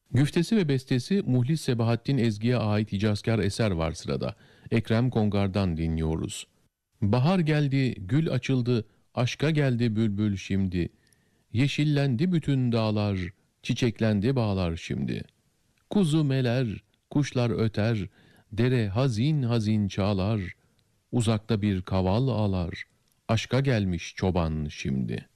Güftesi ve bestesi Muhlis Sebahattin Ezgi'ye ait hicazkar eser var sırada. Ekrem Kongar'dan dinliyoruz. Bahar geldi, gül açıldı, aşka geldi bülbül şimdi. Yeşillendi bütün dağlar, çiçeklendi bağlar şimdi. Kuzu meler, kuşlar öter, dere hazin hazin çağlar. Uzakta bir kaval ağlar, aşka gelmiş çoban şimdi.